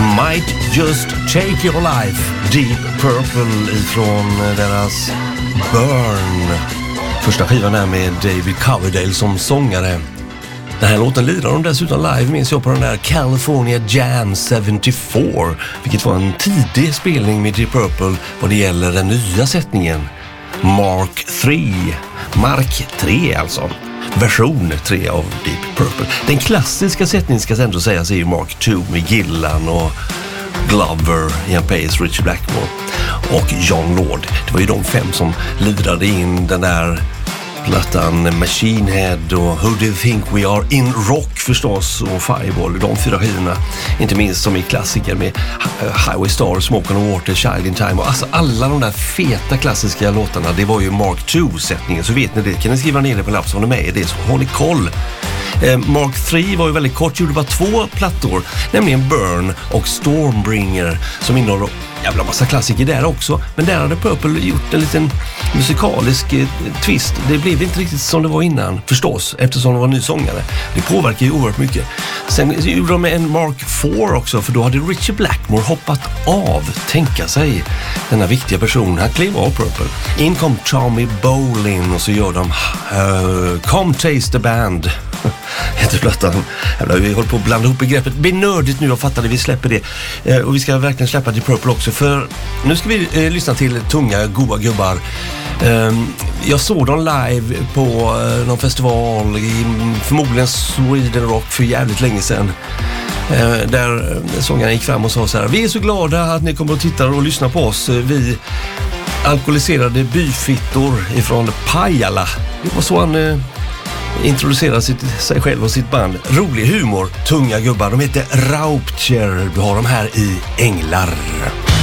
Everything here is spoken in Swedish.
Might Just Take Your Life, Deep Purple ifrån deras Burn. Första skivan är med David Coverdale som sångare. Den här låten lirar de dessutom live, minns jag, på den där California Jam 74, vilket var en tidig spelning med Deep Purple vad det gäller den nya sättningen Mark 3. Mark 3 alltså. Version 3 av Deep Purple. Den klassiska sättningen ska ändå sägas är ju Mark 2 med Gillan och Glover, Ian Pace, Richie Blackmore och John Lord. Det var ju de 5 som lirade in den där plattan Machine Head och Who Do You Think We Are in Rock förstås och Fireball, de 4 skivorna. Inte minst som är klassiker med Highway Star, Smoke on the Water, Child in Time och alltså alla de där feta klassiska låtarna, det var ju Mark 2-sättningen, så vet ni det, kan ni skriva ner det på lapp som de är med i det, så håll i koll. Mark 3 var ju väldigt kort, gjorde bara 2 plattor, nämligen Burn och Stormbringer, som innehåller jävla massa klassiker där också, men där hade Purple gjort en liten musikalisk twist. Det blev inte riktigt som det var innan förstås, eftersom de var ny sångare. Det påverkar ju oerhört mycket. Sen gjorde de en Mark 4 också, för då hade Richie Blackmore hoppat av, tänka sig, denna viktiga person. Han klev av Purple. In kom Tommy Bolin och så gör de Come Taste the Band heter plattan. Vi håller på att blanda ihop begreppet. Det blir nördigt nu, jag fattar det, vi släpper det. Och vi ska verkligen släppa Deep Purple också, för nu ska vi lyssna till tunga, goa gubbar. Jag såg dem live på någon festival i förmodligen Sweden Rock för jävligt länge sedan. Där sångaren gick fram och sa så här: vi är så glada att ni kommer och tittar och lyssnar på oss. Vi alkoholiserade byfittor ifrån Pajala. Det var så han introducerade sig själv och sitt band. Rolig humor, tunga gubbar. De heter Rauptjer. Du har dem här i Änglar.